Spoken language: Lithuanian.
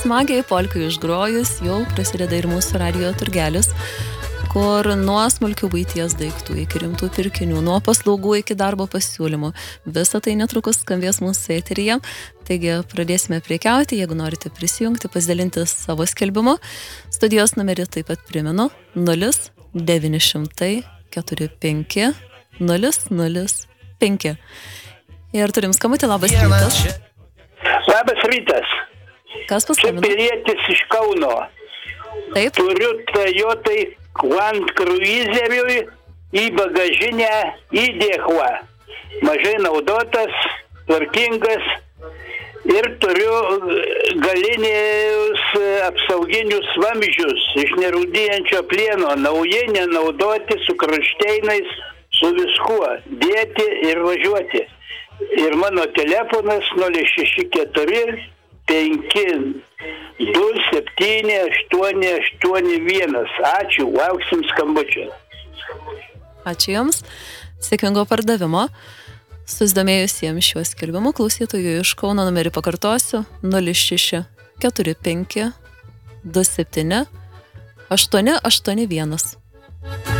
smagiai polkai išgrojus, jau prasideda ir mūsų radijo turgelis, kur nuo smulkių buities daiktų iki rimtų pirkinių, nuo paslaugų iki darbo pasiūlymų. Visą tai netrukus skambės mūsų eteryje. Taigi pradėsime prekiauti, jeigu norite prisijungti, pasidalinti savo skelbimu. Studijos numerį taip pat primenu 0900 45 005. Ir turim skambutį, labas rytas. Labas rytas. Kas Čia paskambino? pilietis iš Kauno. Taip, Turiu Toyotai Land Cruiseriui į bagažinę įdėklą. Mažai naudotas, tvarkingas ir turiu galinius apsauginius vamzdžius iš nerūdijančio plieno. Nauji, nenaudoti, su krašteinais, su viskuo. Dėti ir važiuoti. Ir mano telefonas 064 5 27 881. Ačiū, lauksim skambučio. ačiū Jums. Sėkmingo pardavimo. Susidomėjusiems šiuo skelbimu klausytojų iš Kauno numerį pakartosiu 06 45 27 881.